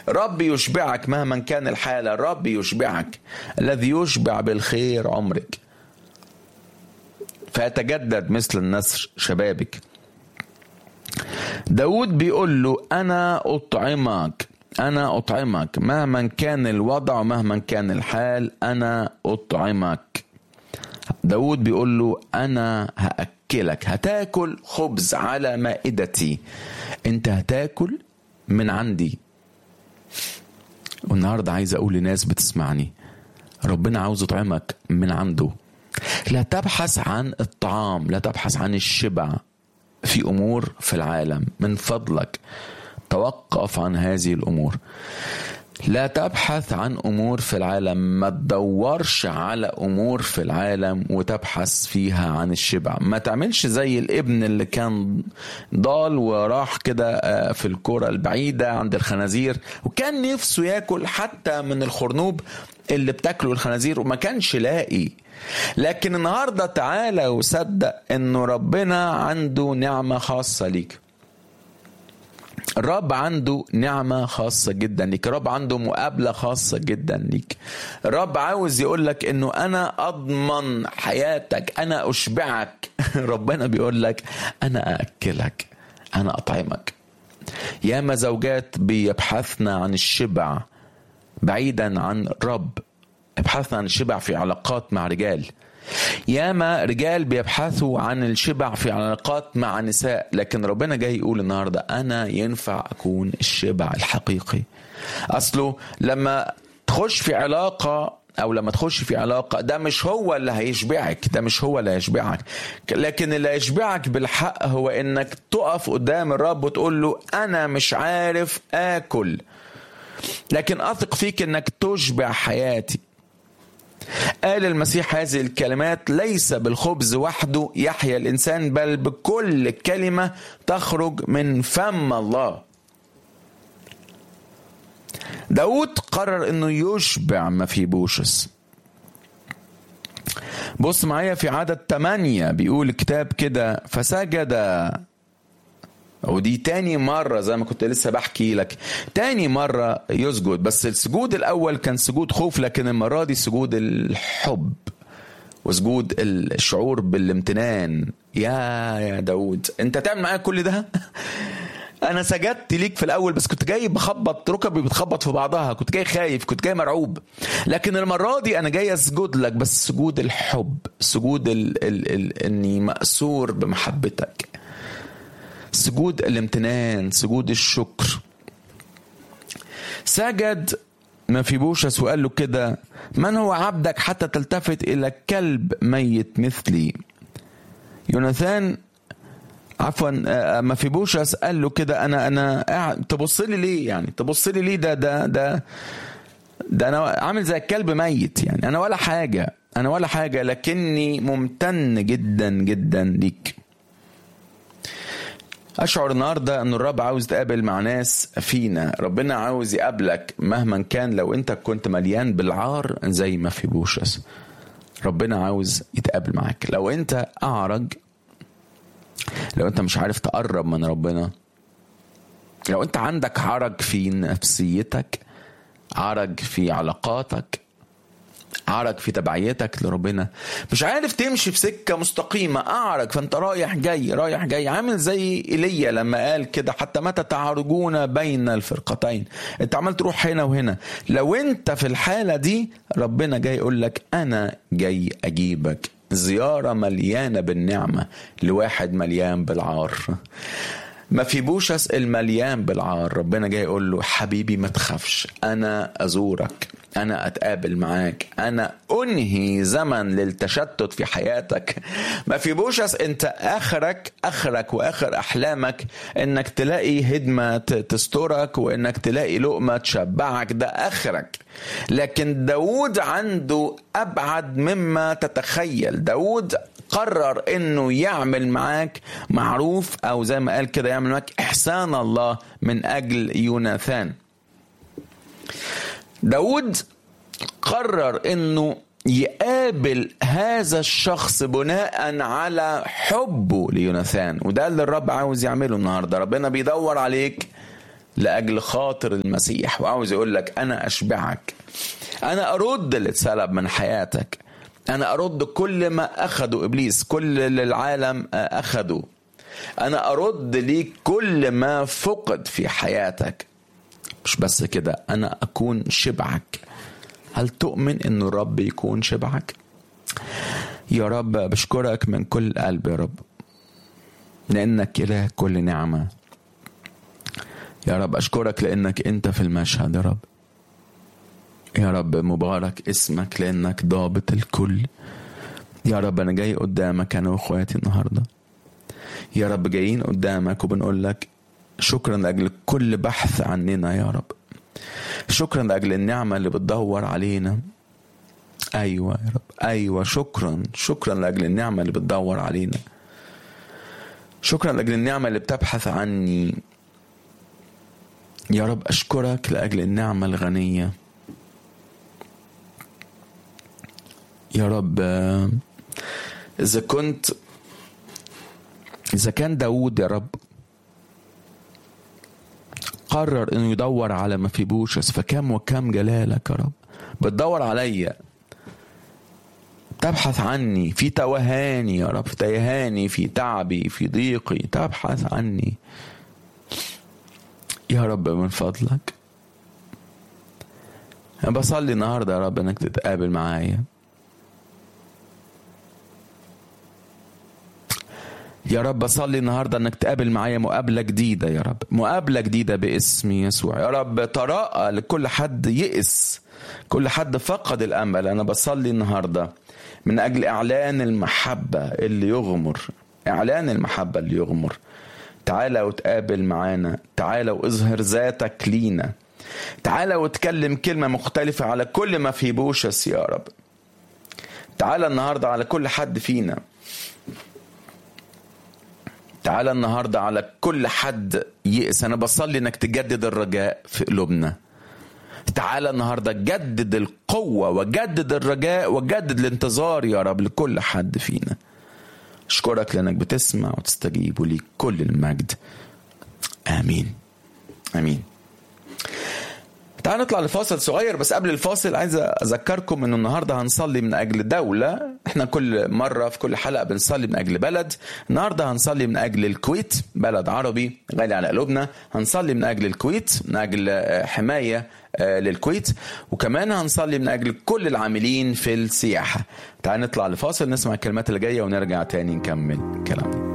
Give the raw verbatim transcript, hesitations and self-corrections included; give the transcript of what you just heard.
رب يشبعك مهما كان الحالة. رب يشبعك، الذي يشبع بالخير عمرك فيتجدد مثل النسر شبابك. داود بيقول له أنا أطعمك، أنا أطعمك مهما كان الوضع ومهما كان الحال، أنا أطعمك. داود بيقول له أنا هأكلك، هتاكل خبز على مائدتي، أنت هتاكل من عندي. والنهاردة عايز أقول لناس بتسمعني، ربنا عاوز يطعمك من عنده. لا تبحث عن الطعام، لا تبحث عن الشبع في أمور في العالم. من فضلك توقف عن هذه الأمور. لا تبحث عن أمور في العالم، ما تدورش على أمور في العالم وتبحث فيها عن الشبع. ما تعملش زي الابن اللي كان ضال وراح كده في الكرة البعيدة عند الخنازير، وكان نفسه يأكل حتى من الخرنوب اللي بتاكله الخنازير وما كانش لاقي. لكن النهاردة تعالى وصدق انه ربنا عنده نعمة خاصة ليك. الرب عنده نعمة خاصة جدا ليك، الرب عنده مقابلة خاصة جدا ليك. الرب عاوز يقولك انه انا اضمن حياتك، انا اشبعك. ربنا بيقولك انا اأكلك، انا اطعمك. ياما زوجات بيبحثنا عن الشبع بعيدا عن الرب، يبحثنا عن الشبع في علاقات مع رجال. ياما رجال بيبحثوا عن الشبع في علاقات مع نساء، لكن ربنا جاي يقول النهاردة أنا ينفع أكون الشبع الحقيقي. أصله لما تخش في علاقة أو لما تخش في علاقة، ده مش هو اللي هيشبعك، ده مش هو اللي هيشبعك، لكن اللي هيشبعك بالحق هو إنك تقف قدام الرب وتقول له أنا مش عارف آكل، لكن أثق فيك إنك تشبع حياتي. قال المسيح هذه الكلمات: ليس بالخبز وحده يحيا الإنسان، بل بكل كلمة تخرج من فم الله. داود قرر انه يشبع مفيبوشس. بص معايا في عدد ثمانية بيقول الكتاب كده: فسجد. ودي تاني مرة زي ما كنت لسه بحكي لك، تاني مرة يسجد، بس السجود الأول كان سجود خوف، لكن المرة دي سجود الحب وسجود الشعور بالامتنان. يا يا داود انت تعمل معايا كل ده؟ انا سجدت ليك في الاول بس كنت جاي بخبط ركبي بتخبط في بعضها، كنت جاي خايف، كنت جاي مرعوب، لكن المرة دي انا جاي اسجد لك بس سجود الحب، سجود ال ال ال اني مأسور بمحبتك، سجود الامتنان، سجود الشكر. سجد مفيبوشس وقال له كده: من هو عبدك حتى تلتفت الى كلب ميت مثلي؟ يوناثان عفوا مفيبوشس قال له كده: انا انا تبص لي ليه؟ يعني تبص لي ليه؟ ده ده ده ده انا عامل زي الكلب ميت، يعني انا ولا حاجه، انا ولا حاجه، لكني ممتن جدا جدا ليك. أشعر النهاردة أن الرب عاوز تقابل مع ناس فينا، ربنا عاوز يقابلك مهما كان. لو أنت كنت مليان بالعار زي ما في بوشس، ربنا عاوز يتقابل معك. لو أنت أعرج، لو أنت مش عارف تقرب من ربنا، لو أنت عندك عرج في نفسيتك، عرج في علاقاتك، أعرج في تبعيتك لربنا، مش عارف تمشي في سكة مستقيمة، أعرج فأنت رايح جاي رايح جاي، عامل زي إيليا لما قال كده: حتى متى تعرجون بين الفرقتين؟ أنت عمال تروح هنا وهنا. لو أنت في الحالة دي، ربنا جاي يقول لك أنا جاي أجيبك زيارة مليانة بالنعمة لواحد مليان بالعار. مفيبوشس المليان بالعار، ربنا جاي يقول له: حبيبي ما تخافش، أنا أزورك، أنا أتقابل معاك، أنا أنهي زمن للتشتت في حياتك. مفيبوشس أنت آخرك آخرك وآخر أحلامك إنك تلاقي هدمة تسترك وإنك تلاقي لقمة تشبعك، ده آخرك. لكن داود عنده أبعد مما تتخيل. داود قرر إنه يعمل معاك معروف، أو زي ما قال كده يعمل معاك إحسان الله من أجل يوناثان. داود قرر إنه يقابل هذا الشخص بناء على حبه ليوناثان، وده اللي الرب عاوز يعمله النهاردة. ربنا بيدور عليك لأجل خاطر المسيح، وعاوز يقول لك أنا أشبعك، أنا أرد اللي اتسلب من حياتك، أنا أرد كل ما أخده إبليس، كل اللي العالم أخده، أنا أرد ليك كل ما فقد في حياتك. مش بس كده، أنا أكون شبعك. هل تؤمن إن الرب يكون شبعك؟ يا رب بشكرك من كل قلب يا رب، لأنك إله كل نعمة. يا رب أشكرك لأنك أنت في المشهد يا رب. يا رب مبارك اسمك لأنك ضابط الكل. يا رب أنا جاي قدامك أنا وأخواتي النهاردة يا رب، جايين قدامك وبنقول لك شكرا لأجل كل بحث عننا يا رب، شكرا لأجل النعمة اللي بتدور علينا. أيوة يا رب، أيوة شكرا، شكرا لأجل النعمة اللي بتدور علينا، شكرا لأجل النعمة اللي بتبحث عني يا رب. أشكرك لأجل النعمة الغنية يا رب. إذا كنت إذا كان داود يا رب قرر إنه يدور على مفيبوشس، فكم وكم جلالك يا رب بتدور عليا، تبحث عني في توهاني يا رب، في تيهاني، في تعبي، في ضيقي، تبحث عني يا رب من فضلك. أنا بصلي النهاردة يا رب إنك تتقابل معايا يا رب. بصلي النهاردة انك تقابل معايا مقابلة جديدة يا رب، مقابلة جديدة باسم يسوع يا رب. تراءى لكل حد يئس، كل حد فقد الامل. انا بصلي النهاردة من اجل اعلان المحبة اللي يغمر، اعلان المحبة اللي يغمر. تعالى وتقابل معانا، تعالى واظهر ذاتك لينا، تعالى وتكلم كلمة مختلفة على كل ما في بوشس يا رب. تعالى النهاردة على كل حد فينا، تعالى النهاردة على كل حد يئس. أنا بصلي إنك تجدد الرجاء في قلوبنا. تعالى النهاردة جدد القوة وجدد الرجاء وجدد الانتظار يا رب لكل حد فينا. أشكرك لأنك بتسمع وتستجيب، وليك كل المجد. آمين آمين. تعالى نطلع لفاصل صغير، بس قبل الفاصل عايز أذكركم أنه النهاردة هنصلي من أجل دولة. احنا كل مرة في كل حلقة بنصلي من أجل بلد. النهاردة هنصلي من أجل الكويت، بلد عربي غالي على قلوبنا. هنصلي من أجل الكويت، من أجل حماية للكويت، وكمان هنصلي من أجل كل العاملين في السياحة. تعالى نطلع لفاصل، نسمع الكلمات اللي جاية ونرجع تاني نكمل كلامنا.